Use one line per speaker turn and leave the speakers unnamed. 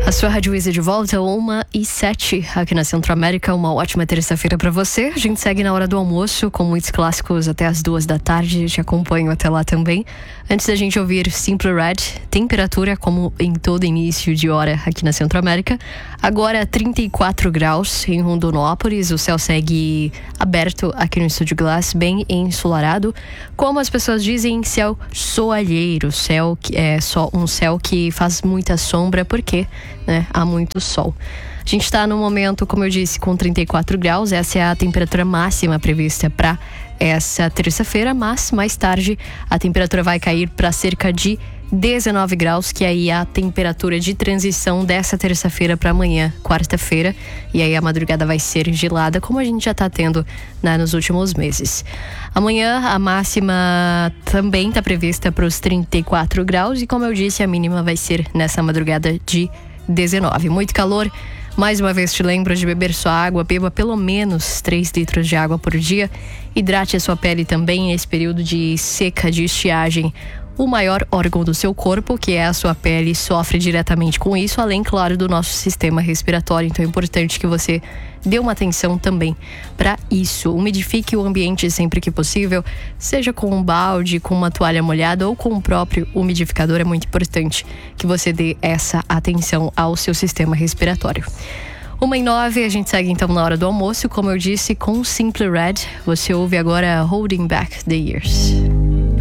A sua Rádio Easy de volta, 1h07 aqui na Centro América. Uma ótima terça-feira pra você. A gente segue na hora do almoço com muitos clássicos até as 2 da tarde. Te acompanho até lá também. Antes da gente ouvir Simple Red, temperatura como em todo início de hora aqui na Centro América. Agora 34 graus em Rondonópolis. O céu segue aberto aqui no Estúdio Glass, bem ensolarado. Como as pessoas dizem, céu soalheiro. Céu que é só um céu que faz muita sombra, porque há muito sol. A gente está no momento, como eu disse, com 34 graus. Essa é a temperatura máxima prevista para essa terça-feira, mas mais tarde a temperatura vai cair para cerca de 19 graus, que aí é a temperatura de transição dessa terça-feira para amanhã, quarta-feira, e aí a madrugada vai ser gelada, como a gente já está tendo nos últimos meses. Amanhã a máxima também está prevista para os 34 graus e, como eu disse, a mínima vai ser nessa madrugada de 19. Muito calor. Mais uma vez te lembro de beber sua água, beba pelo menos 3 litros de água por dia. Hidrate a sua pele também nesse período de seca, de estiagem. O maior órgão do seu corpo, que é a sua pele, sofre diretamente com isso, além, claro, do nosso sistema respiratório. Então é importante que você dê uma atenção também para isso. Umidifique o ambiente sempre que possível, seja com um balde, com uma toalha molhada ou com o próprio umidificador. É muito importante que você dê essa atenção ao seu sistema respiratório. 1h09, a gente segue então na hora do almoço, como eu disse, com Simple Red. Você ouve agora Holding Back the Years.